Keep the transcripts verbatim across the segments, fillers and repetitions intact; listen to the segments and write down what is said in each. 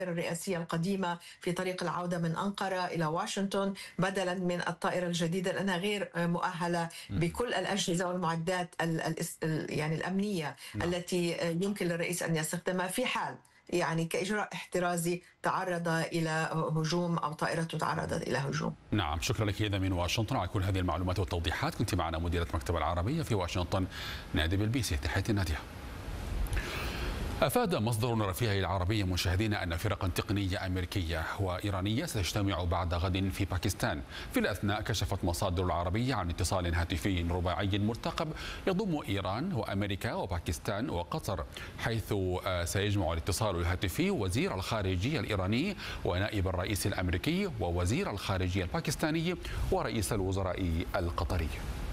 الرئاسية القديمة في طريق العودة من أنقرة إلى واشنطن بدلا من الطائرة الجديدة لأنها غير مؤهلة مهم. بكل الأجهزة والمعدات ال ال يعني الأمنية نعم. التي يمكن للرئيس أن يستخدمها في حال يعني كإجراء احترازي تعرض إلى هجوم أو طائرته تعرضت إلى هجوم. نعم، شكرا لك إذا من واشنطن على كل هذه المعلومات والتوضيحات. كنت معنا مديرة مكتب العربية في واشنطن نادي بالبيسي. تحياتي نادية. أفاد مصدر رفيع العربية مشاهدينا أن فرقا تقنية أمريكية وإيرانية ستجتمع بعد غد في باكستان. في الأثناء كشفت مصادر العربية عن اتصال هاتفي رباعي مرتقب يضم إيران وأمريكا وباكستان وقطر، حيث سيجمع الاتصال الهاتفي وزير الخارجية الإيراني ونائب الرئيس الأمريكي ووزير الخارجية الباكستاني ورئيس الوزراء القطري.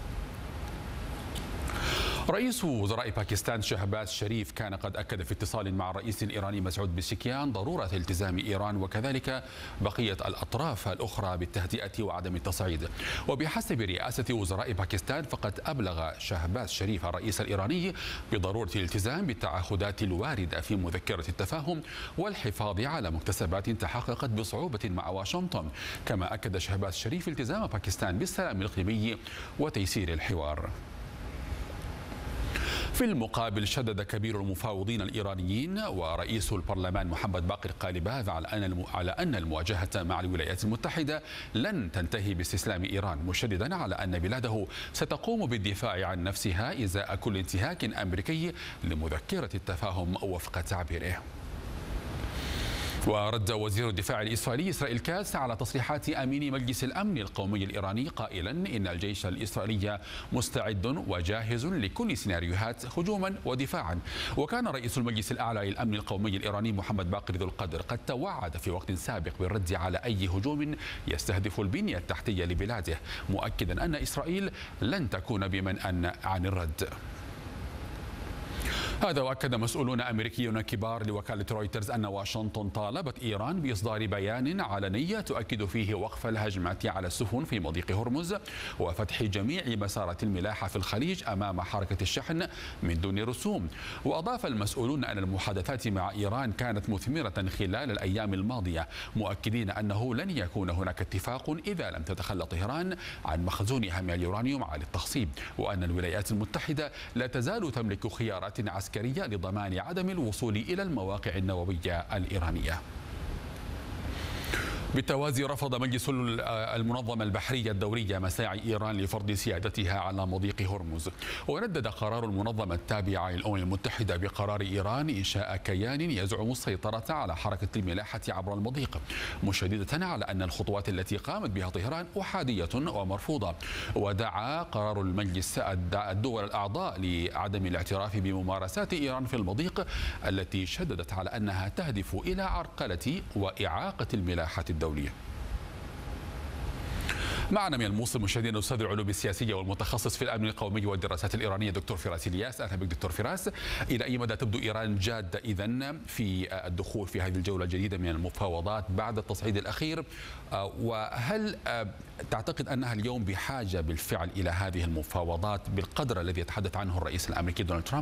رئيس وزراء باكستان شهباز شريف كان قد أكد في اتصال مع الرئيس الإيراني مسعود بشكيان ضرورة التزام إيران وكذلك بقية الأطراف الأخرى بالتهدئة وعدم التصعيد. وبحسب رئاسة وزراء باكستان فقد أبلغ شهباز شريف الرئيس الإيراني بضرورة الالتزام بالتعهدات الواردة في مذكرة التفاهم والحفاظ على مكتسبات تحققت بصعوبة مع واشنطن. كما أكد شهباز شريف التزام باكستان بالسلام الإقليمي وتيسير الحوار. في المقابل شدد كبير المفاوضين الإيرانيين ورئيس البرلمان محمد باقر قالباف على أن على أن المواجهة مع الولايات المتحدة لن تنتهي باستسلام إيران، مشددا على أن بلاده ستقوم بالدفاع عن نفسها إزاء كل انتهاك أمريكي لمذكرة التفاهم وفق تعبيره. ورد وزير الدفاع الإسرائيلي إسرائيل كاتس على تصريحات أمين مجلس الأمن القومي الإيراني قائلا إن الجيش الإسرائيلي مستعد وجاهز لكل سيناريوهات هجوما ودفاعا. وكان رئيس المجلس الأعلى للأمن القومي الإيراني محمد باقر ذو القدر قد توعد في وقت سابق بالرد على أي هجوم يستهدف البنية التحتية لبلاده، مؤكدا أن إسرائيل لن تكون بمنأى عن الرد. هذا وأكد مسؤولون أمريكيون كبار لوكالة رويترز أن واشنطن طالبت إيران بإصدار بيان علني تؤكد فيه وقف الهجمات على السفن في مضيق هرمز وفتح جميع مسارات الملاحة في الخليج أمام حركة الشحن من دون رسوم. وأضاف المسؤولون أن المحادثات مع إيران كانت مثمرة خلال الأيام الماضية، مؤكدين أنه لن يكون هناك اتفاق إذا لم تتخلى طهران عن مخزونها من اليورانيوم على التخصيب، وأن الولايات المتحدة لا تزال تملك خيارات عسكرية عسكرية لضمان عدم الوصول إلى المواقع النووية الإيرانية. بالتوازي رفض مجلس المنظمة البحرية الدولية مساعي إيران لفرض سيادتها على مضيق هرمز. وندد قرار المنظمة التابعة للأمم المتحدة بقرار إيران إنشاء كيان يزعم السيطرة على حركة الملاحة عبر المضيق، مشددة على أن الخطوات التي قامت بها طهران أحادية ومرفوضة. ودعا قرار المجلس الدول الأعضاء لعدم الاعتراف بممارسات إيران في المضيق التي شددت على أنها تهدف إلى عرقلة وإعاقة الملاحة الدولية. معنا من الموصل مشاهدينا أستاذ العلوم السياسية والمتخصص في الأمن القومي والدراسات الإيرانية دكتور فراس الياس. أهلا بك دكتور فراس. إلى أي مدى تبدو إيران جادة إذن في الدخول في هذه الجولة الجديدة من المفاوضات بعد التصعيد الأخير، وهل تعتقد أنها اليوم بحاجة بالفعل إلى هذه المفاوضات بالقدر الذي يتحدث عنه الرئيس الأمريكي دونالد ترامب؟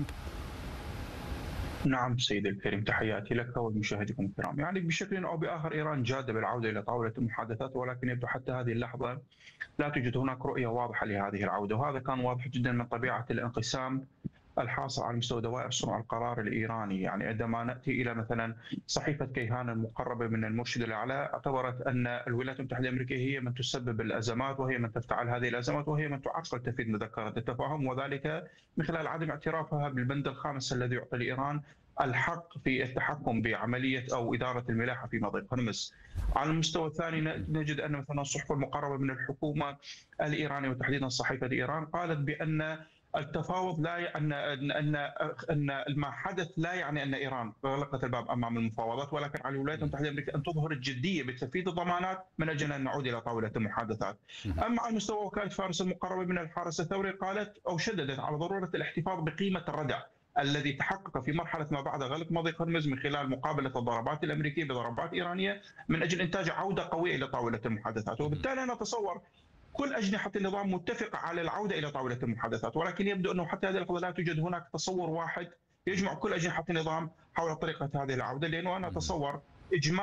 نعم سيدي الكريم، تحياتي لك ولمشاهديكم الكرام. يعني بشكل او باخر ايران جاده بالعوده الى طاوله المحادثات، ولكن يبدو حتى هذه اللحظه لا توجد هناك رؤيه واضحه لهذه العوده، وهذا كان واضح جدا من طبيعه الانقسام الحاصل على مستوى دوائر صنع القرار الايراني. يعني عندما ناتي الى مثلا صحيفه كيهان المقربه من المرشد الاعلى اعتبرت ان الولايات المتحده الامريكيه هي من تسبب الازمات وهي من تفتعل هذه الازمات وهي من تعرقل تنفيذ مذكره التفاهم، وذلك من خلال عدم اعترافها بالبند الخامس الذي يعطي لايران الحق في التحكم بعمليه او اداره الملاحه في مضيق هرمز. على المستوى الثاني نجد ان مثلا الصحف المقربه من الحكومه الايرانيه وتحديدا صحيفه ايران قالت بان التفاوض لا يعني ان ان ان ما حدث لا يعني ان ايران غلقت الباب امام المفاوضات، ولكن على الولايات المتحده الامريكيه ان تظهر الجديه بتنفيذ الضمانات من اجل ان نعود الى طاوله المحادثات. اما على مستوى وكاله فارس المقربه من الحارس الثوري قالت او شددت على ضروره الاحتفاظ بقيمه الردع الذي تحقق في مرحله ما بعد غلق مضيق هرمز من خلال مقابله الضربات الامريكيه بضربات ايرانيه من اجل انتاج عوده قويه الى طاوله المحادثات. وبالتالي انا اتصور كل أجنحة النظام متفقة على العودة إلى طاولة المحادثات، ولكن يبدو أنه حتى هذه اللحظة لا توجد هناك تصور واحد يجمع كل أجنحة النظام حول طريقة هذه العودة، لأنه أنا أتصور إجماع